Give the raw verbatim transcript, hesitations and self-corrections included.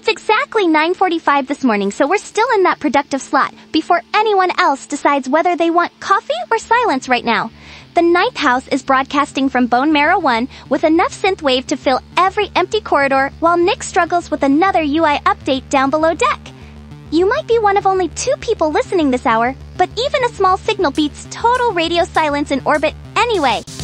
It's exactly nine forty-five this morning, so we're still in that productive slot before anyone else decides whether they want coffee or silence right now. The Ninth House is broadcasting from Bone Marrow one with enough synthwave to fill every empty corridor while Nick struggles with another U I update down below deck. You might be one of only two people listening this hour, but even a small signal beats total radio silence in orbit anyway.